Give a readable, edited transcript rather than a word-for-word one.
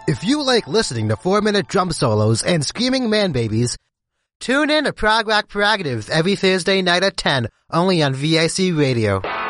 If you like listening to 4-minute drum solos and screaming man babies, tune in to Prog Rock Prerogatives every Thursday night at 10, only on VIC Radio.